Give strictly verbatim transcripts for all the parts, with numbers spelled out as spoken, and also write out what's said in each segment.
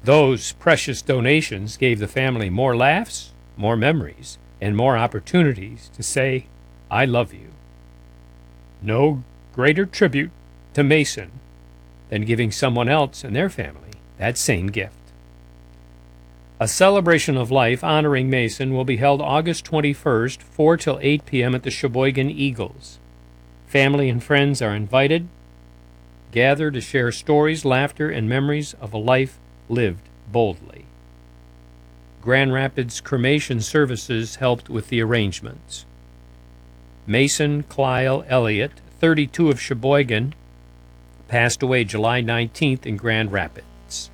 Those precious donations gave the family more laughs, more memories, and more opportunities to say, I love you. No greater tribute to Mason than giving someone else and their family that same gift. A celebration of life honoring Mason will be held August twenty-first, four till eight p.m. at the Sheboygan Eagles. Family and friends are invited. Gather to share stories, laughter, and memories of a life lived boldly. Grand Rapids cremation services helped with the arrangements. Mason Clyle Elliott, thirty-two, of Sheboygan, passed away July nineteenth in Grand Rapids.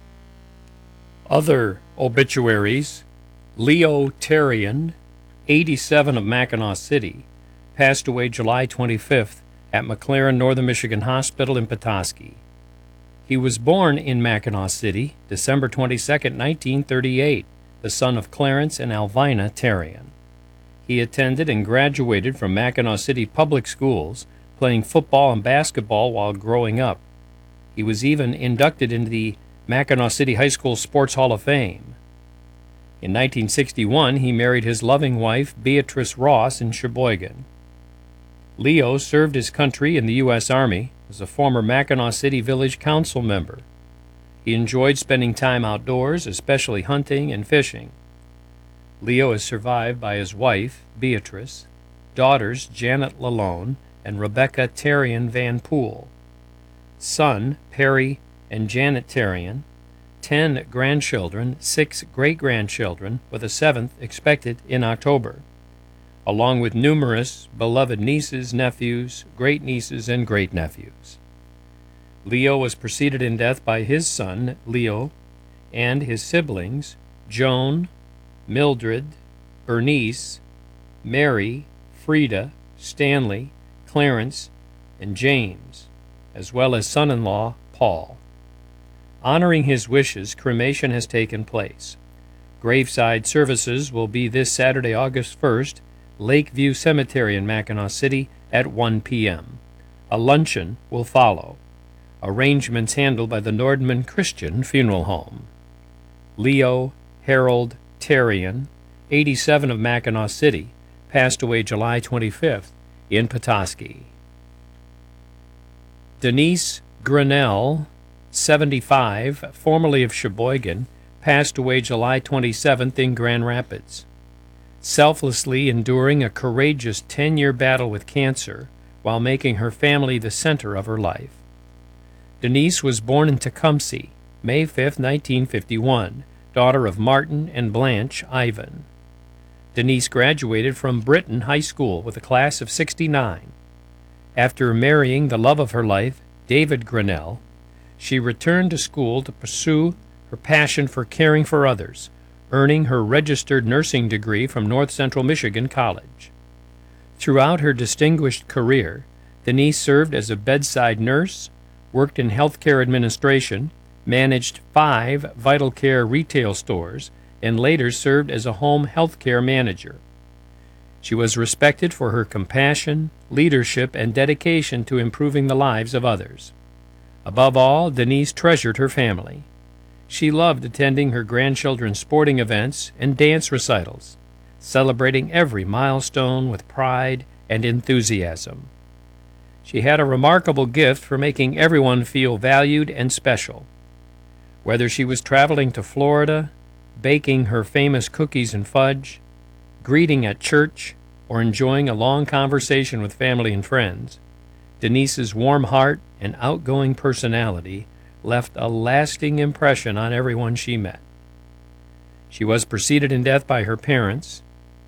Other obituaries: Leo Terrian, eighty-seven, of Mackinac City, passed away July twenty-fifth at McLaren Northern Michigan Hospital in Petoskey. He was born in Mackinac City, December twenty-second, nineteen thirty-eight, the son of Clarence and Alvina Terrian. He attended and graduated from Mackinac City Public Schools, playing football and basketball while growing up. He was even inducted into the Mackinac City High School Sports Hall of Fame. In nineteen sixty-one, he married his loving wife, Beatrice Ross, in Sheboygan. Leo served his country in the U S Army as a former Mackinac City Village Council member. He enjoyed spending time outdoors, especially hunting and fishing. Leo is survived by his wife, Beatrice, daughters Janet Lalone and Rebecca Terrian Van Poole, son Perry and Janet Terrian, ten grandchildren, six great-grandchildren, with a seventh expected in October, along with numerous beloved nieces, nephews, great-nieces, and great-nephews. Leo was preceded in death by his son, Leo, and his siblings, Joan, Mildred, Bernice, Mary, Frida, Stanley, Clarence, and James, as well as son-in-law, Paul. Honoring his wishes, cremation has taken place. Graveside services will be this Saturday, August first, Lakeview Cemetery in Mackinac City at one p.m. A luncheon will follow. Arrangements handled by the Nordman Christian Funeral Home. Leo Harold Terrian, eighty-seven, of Mackinac City, passed away July twenty-fifth in Petoskey. Denise Grinnell, seventy-five, formerly of Sheboygan, passed away July twenty-seventh in Grand Rapids. Selflessly enduring a courageous ten-year battle with cancer while making her family the center of her life. Denise was born in Tecumseh, May fifth, nineteen fifty-one, daughter of Martin and Blanche Ivan. Denise graduated from Britain High School with a class of sixty-nine. After marrying the love of her life, David Grinnell, she returned to school to pursue her passion for caring for others, earning her registered nursing degree from North Central Michigan College. Throughout her distinguished career, Denise served as a bedside nurse, worked in healthcare administration, managed five Vital Care retail stores, and later served as a home healthcare manager. She was respected for her compassion, leadership, and dedication to improving the lives of others. Above all, Denise treasured her family. She loved attending her grandchildren's sporting events and dance recitals, celebrating every milestone with pride and enthusiasm. She had a remarkable gift for making everyone feel valued and special. Whether she was traveling to Florida, baking her famous cookies and fudge, greeting at church, or enjoying a long conversation with family and friends, Denise's warm heart and outgoing personality left a lasting impression on everyone she met. She was preceded in death by her parents.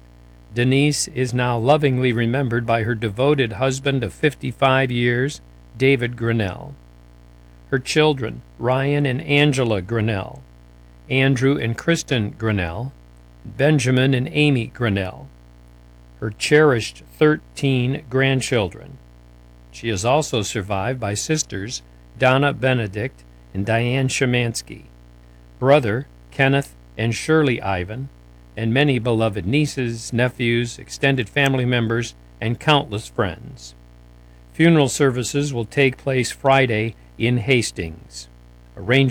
Denise is now lovingly remembered by her devoted husband of fifty-five years, David Grinnell. Her children, Ryan and Angela Grinnell, Andrew and Kristen Grinnell, Benjamin and Amy Grinnell. Her cherished thirteen grandchildren. She is also survived by sisters Donna Benedict and Diane Shemansky, brother Kenneth and Shirley Ivan, and many beloved nieces, nephews, extended family members, and countless friends. Funeral services will take place Friday in Hastings. Arrangements